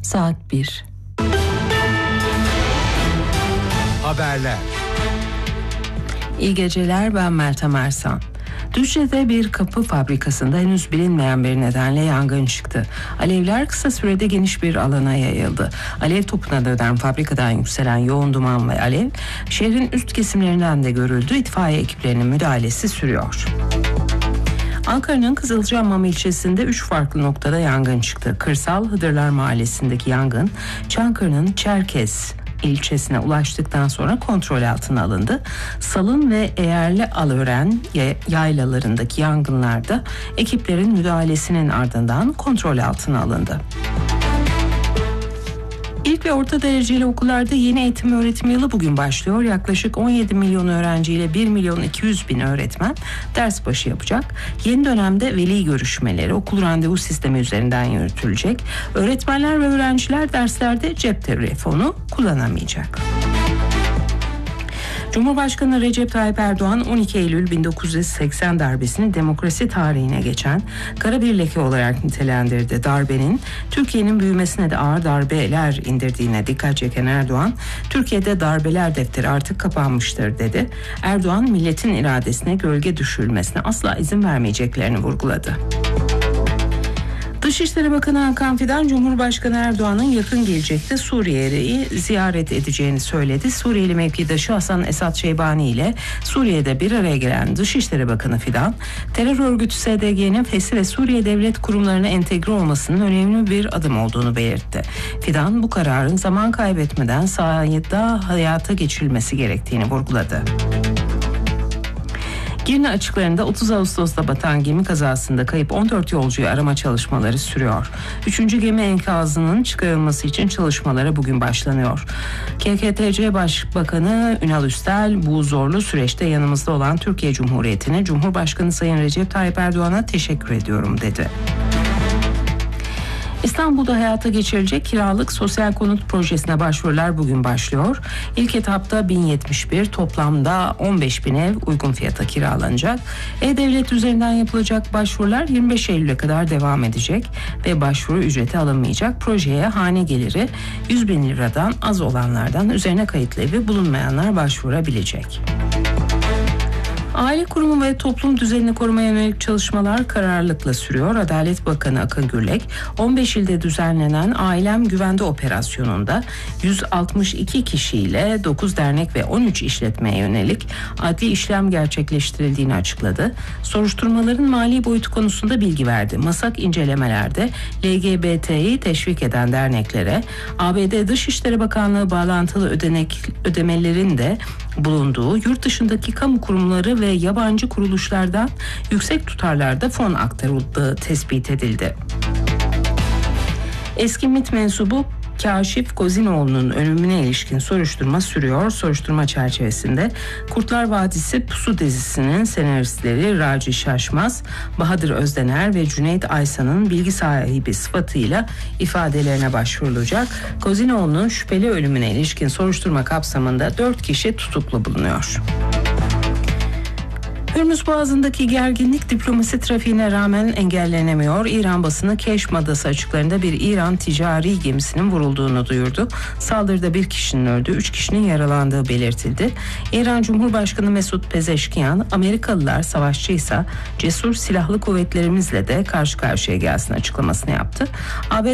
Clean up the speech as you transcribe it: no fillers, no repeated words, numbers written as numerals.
saat 1. Haberler. İyi geceler, ben Meltem Ersan. Düzce'de bir kapı fabrikasında henüz bilinmeyen bir nedenle yangın çıktı. Alevler kısa sürede geniş bir alana yayıldı. Alev topuna dönen fabrikadan yükselen yoğun duman ve alev şehrin üst kesimlerinden de görüldü. İtfaiye ekiplerinin müdahalesi sürüyor. Ankara'nın Kızılcahamam ilçesinde 3 farklı noktada yangın çıktı. Kırsal Hıdırlar Mahallesi'ndeki yangın Çankırı'nın Çerkez ilçesine ulaştıktan sonra kontrol altına alındı. Salın ve Eğerli Alören yaylalarındaki yangınlarda ekiplerin müdahalesinin ardından kontrol altına alındı. İlk ve orta dereceli okullarda yeni eğitim öğretim yılı bugün başlıyor. Yaklaşık 17 milyon öğrenciyle 1 milyon 200 bin öğretmen ders başı yapacak. Yeni dönemde veli görüşmeleri okul randevu sistemi üzerinden yürütülecek. Öğretmenler ve öğrenciler derslerde cep telefonu kullanamayacak. Cumhurbaşkanı Recep Tayyip Erdoğan 12 Eylül 1980 darbesini demokrasi tarihine geçen kara bir leke olarak nitelendirdi. Darbenin Türkiye'nin büyümesine de ağır darbeler indirdiğine dikkat çeken Erdoğan, Türkiye'de darbeler defteri artık kapanmıştır dedi. Erdoğan, milletin iradesine gölge düşürülmesine asla izin vermeyeceklerini vurguladı. Dışişleri Bakanı Hakan Fidan, Cumhurbaşkanı Erdoğan'ın yakın gelecekte Suriye'yi ziyaret edeceğini söyledi. Suriyeli mevkidaşı Hasan Esad Şeybani ile Suriye'de bir araya gelen Dışişleri Bakanı Fidan, terör örgütü SDG'nin FES'i ve Suriye devlet kurumlarına entegre olmasının önemli bir adım olduğunu belirtti. Fidan, bu kararın zaman kaybetmeden sahada hayata geçirilmesi gerektiğini vurguladı. Girne açıklarında 30 Ağustos'ta batan gemi kazasında kayıp 14 yolcuyu arama çalışmaları sürüyor. 3. gemi enkazının çıkarılması için çalışmalara bugün başlanıyor. KKTC Başbakanı Ünal Üstel, bu zorlu süreçte yanımızda olan Türkiye Cumhuriyeti'ne Cumhurbaşkanı Sayın Recep Tayyip Erdoğan'a teşekkür ediyorum dedi. İstanbul'da hayata geçirilecek kiralık sosyal konut projesine başvurular bugün başlıyor. İlk etapta 1071, toplamda 15.000 ev uygun fiyata kiralanacak. E-Devlet üzerinden yapılacak başvurular 25 Eylül'e kadar devam edecek ve başvuru ücreti alınmayacak. Projeye hane geliri 100.000 liradan az olanlardan, üzerine kayıtlı evi bulunmayanlar başvurabilecek. Aile Kurumu ve Toplum Düzenini korumaya yönelik çalışmalar kararlılıkla sürüyor. Adalet Bakanı Akın Gürlek, 15 ilde düzenlenen Ailem Güvende Operasyonu'nda 162 kişiyle 9 dernek ve 13 işletmeye yönelik adli işlem gerçekleştirildiğini açıkladı. Soruşturmaların mali boyutu konusunda bilgi verdi. Masak incelemelerde LGBT'yi teşvik eden derneklere ABD Dışişleri Bakanlığı bağlantılı ödemelerin de bulunduğu yurt dışındaki kamu kurumları ve yabancı kuruluşlardan yüksek tutarlarda fon aktarıldığı tespit edildi. Eski MİT mensubu Kaşif Kozinoğlu'nun ölümüne ilişkin soruşturma sürüyor. Soruşturma çerçevesinde Kurtlar Vadisi Pusu dizisinin senaristleri Raci Şaşmaz, Bahadır Özdener ve Cüneyt Aysan'ın bilgi sahibi sıfatıyla ifadelerine başvurulacak. Kozinoğlu'nun şüpheli ölümüne ilişkin soruşturma kapsamında 4 kişi tutuklu bulunuyor. Hürmüz Boğazı'ndaki gerginlik diplomasi trafiğine rağmen engellenemiyor. İran basını Keşm Adası açıklarında bir İran ticari gemisinin vurulduğunu duyurdu. Saldırıda bir kişinin öldüğü, 3 kişinin yaralandığı belirtildi. İran Cumhurbaşkanı Mesut Pezeşkiyan, Amerikalılar savaşçıysa cesur silahlı kuvvetlerimizle de karşı karşıya gelsin açıklamasını yaptı. ABD